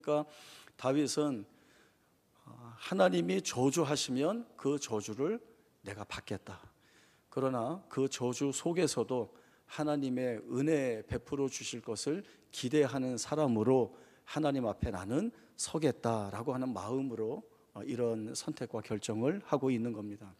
그러니까 다윗은 하나님이 저주하시면 그 저주를 내가 받겠다. 그러나 그 저주 속에서도 하나님의 은혜 베풀어 주실 것을 기대하는 사람으로 하나님 앞에 나는 서겠다라고 하는 마음으로 이런 선택과 결정을 하고 있는 겁니다.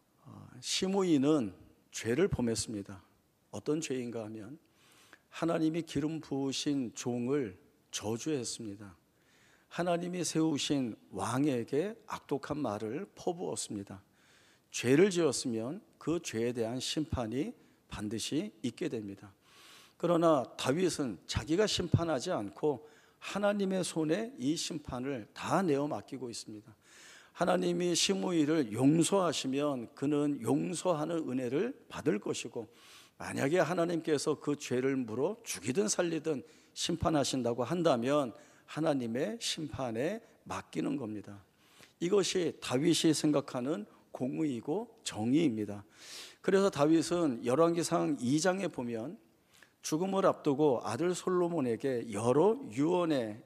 시므이는 죄를 범했습니다. 어떤 죄인가 하면 하나님이 기름 부으신 종을 저주했습니다. 하나님이 세우신 왕에게 악독한 말을 퍼부었습니다. 죄를 지었으면 그 죄에 대한 심판이 반드시 있게 됩니다. 그러나 다윗은 자기가 심판하지 않고 하나님의 손에 이 심판을 다 내어 맡기고 있습니다. 하나님이 시므이를 용서하시면 그는 용서하는 은혜를 받을 것이고, 만약에 하나님께서 그 죄를 물어 죽이든 살리든 심판하신다고 한다면 하나님의 심판에 맡기는 겁니다. 이것이 다윗이 생각하는 공의이고 정의입니다. 그래서 다윗은 열왕기상 2장에 보면 죽음을 앞두고 아들 솔로몬에게 여러 유언의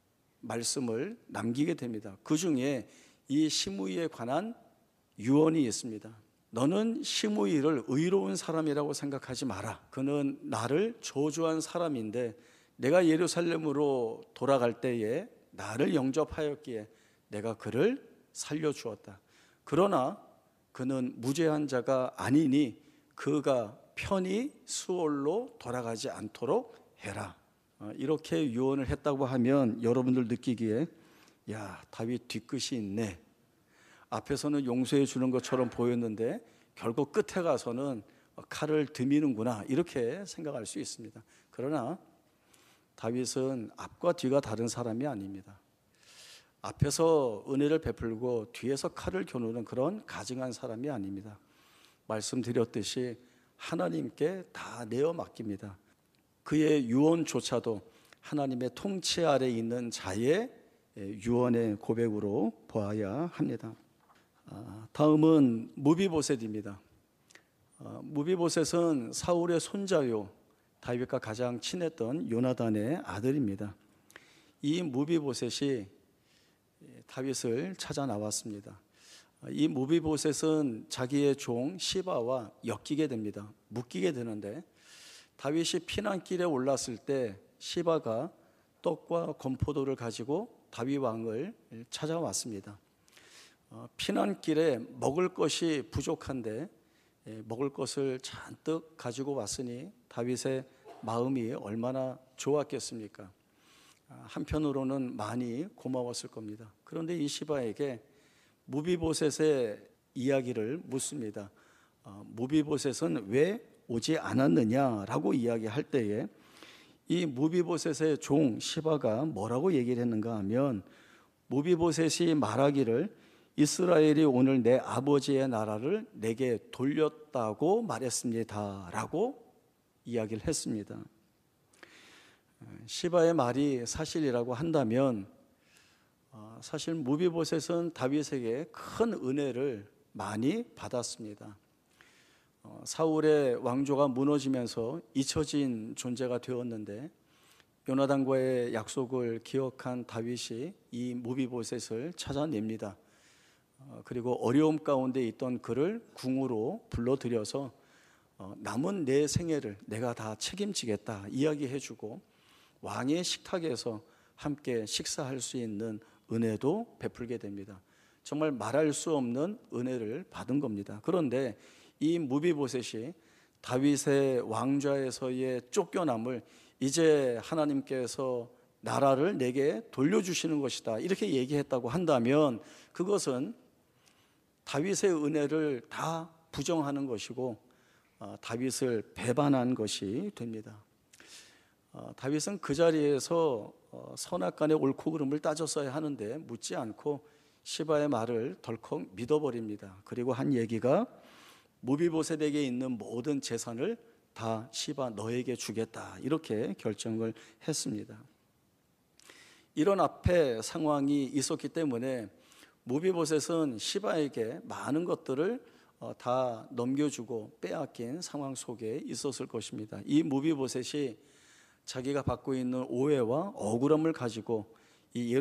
말씀을 남기게 됩니다. 그 중에 이 시므이에 관한 유언이 있습니다. 너는 시므이를 의로운 사람이라고 생각하지 마라. 그는 나를 저주한 사람인데 내가 예루살렘으로 돌아갈 때에 나를 영접하였기에 내가 그를 살려주었다. 그러나 그는 무죄한 자가 아니니 그가 편히 수월로 돌아가지 않도록 해라. 이렇게 유언을 했다고 하면 여러분들 느끼기에 야, 다윗 뒤끝이 있네. 앞에서는 용서해 주는 것처럼 보였는데 결국 끝에 가서는 칼을 들이미는구나, 이렇게 생각할 수 있습니다. 그러나 다윗은 앞과 뒤가 다른 사람이 아닙니다. 앞에서 은혜를 베풀고 뒤에서 칼을 겨누는 그런 가증한 사람이 아닙니다. 말씀드렸듯이 하나님께 다 내어 맡깁니다. 그의 유언조차도 하나님의 통치 아래 있는 자의 유언의 고백으로 보아야 합니다. 다음은 무비보셋입니다. 무비보셋은 사울의 손자요, 다윗과 가장 친했던 요나단의 아들입니다. 이 무비보셋이 다윗을 찾아 나왔습니다. 이 무비보셋은 자기의 종 시바와 엮이게 됩니다. 묶이게 되는데 다윗이 피난길에 올랐을 때 시바가 떡과 건포도를 가지고 다윗 왕을 찾아왔습니다. 피난길에 먹을 것이 부족한데 먹을 것을 잔뜩 가지고 왔으니 다윗의 마음이 얼마나 좋았겠습니까? 한편으로는 많이 고마웠을 겁니다. 그런데 이 시바에게 무비보셋의 이야기를 묻습니다. 무비보셋은 왜 오지 않았느냐라고 이야기할 때에 이 무비보셋의 종 시바가 뭐라고 얘기를 했는가 하면, 무비보셋이 말하기를 이스라엘이 오늘 내 아버지의 나라를 내게 돌렸다고 말했습니다 라고 이야기를 했습니다. 시바의 말이 사실이라고 한다면 사실 무비보셋은 다윗에게 큰 은혜를 많이 받았습니다. 사울의 왕조가 무너지면서 잊혀진 존재가 되었는데 요나단과의 약속을 기억한 다윗이 이 무비보셋을 찾아냅니다. 그리고 어려움 가운데 있던 그를 궁으로 불러들여서 남은 내 생애를 내가 다 책임지겠다 이야기해주고 왕의 식탁에서 함께 식사할 수 있는 은혜도 베풀게 됩니다. 정말 말할 수 없는 은혜를 받은 겁니다. 그런데 이 무비보셋이 다윗의 왕좌에서의 쫓겨남을 이제 하나님께서 나라를 내게 돌려주시는 것이다 이렇게 얘기했다고 한다면 그것은 다윗의 은혜를 다 부정하는 것이고 다윗을 배반한 것이 됩니다. 다윗은 그 자리에서 선악간의 옳고 그름을 따졌어야 하는데 묻지 않고 시바의 말을 덜컥 믿어버립니다. 그리고 한 얘기가 무비보셋에게 있는 모든 재산을 다 시바 너에게 주겠다 이렇게 결정을 했습니다. 이런 앞에 상황이 있었기 때문에 무비보셋은 시바에게 많은 것들을 다 넘겨주고 빼앗긴 상황 속에 있었을 것입니다. 이 무비보셋이 자기가 받고 있는 오해와 억울함을 가지고 이